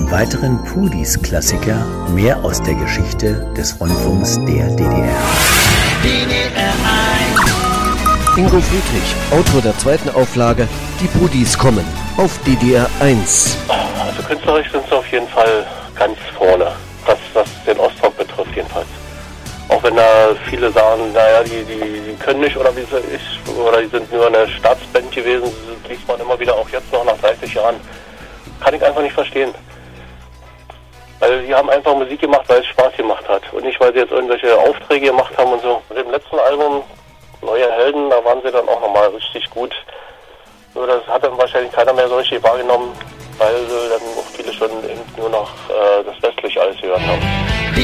einem weiteren Pudis-Klassiker mehr aus der Geschichte des Rundfunks der DDR. DDR 1. Ingo Friedrich, Autor der zweiten Auflage Die Pudis kommen auf DDR 1. Also künstlerisch sind sie auf jeden Fall ganz vorne, was den Ostblock betrifft jedenfalls. Auch wenn da viele sagen, naja, die können nicht oder die sind nur eine Staatsband gewesen, das liest man immer wieder, auch jetzt noch nach 30 Jahren. Kann ich einfach nicht verstehen. Weil die haben einfach Musik gemacht, weil es Spaß gemacht hat. Und nicht, weil sie jetzt irgendwelche Aufträge gemacht haben und so. Mit dem letzten Album, Neue Helden, da waren sie dann auch nochmal richtig gut. Nur das hat dann wahrscheinlich keiner mehr so richtig wahrgenommen, weil dann auch viele schon eben nur noch das westliche alles gehört haben.